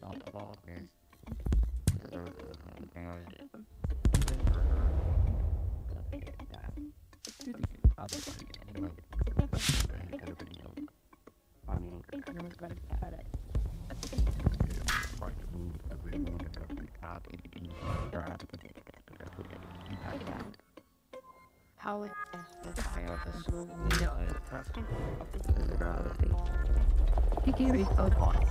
How is the fire of the soul? He gave me a lot.